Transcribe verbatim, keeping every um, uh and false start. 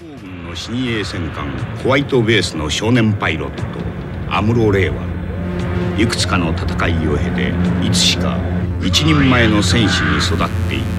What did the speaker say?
東軍の新鋭戦艦ホワイトベースの少年パイロットアムロ・レイはいくつかの戦いを経ていつしか一人前の戦士に育っていった。